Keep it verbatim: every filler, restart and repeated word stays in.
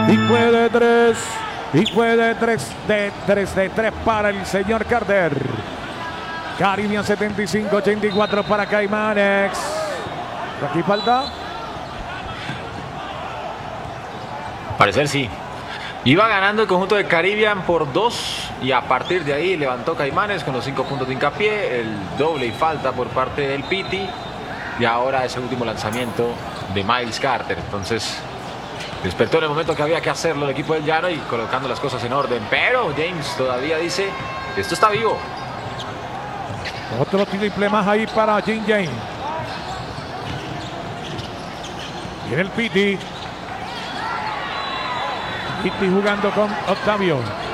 Y fue de tres. Y fue de tres, de tres, de tres para el señor Carter. Caribbean setenta y cinco, ochenta y cuatro para Caimanes. Aquí falta. Parecer sí. Iba ganando el conjunto de Caribbean por dos y a partir de ahí levantó Caimanes con los cinco puntos de hincapié, el doble y falta por parte del Piti y ahora ese último lanzamiento de Miles Carter. Entonces despertó en el momento que había que hacerlo el equipo del Llano y colocando las cosas en orden, pero James todavía dice que esto está vivo. Otro triple más ahí para Jim James. Viene el Piti. Piti jugando con Octavio.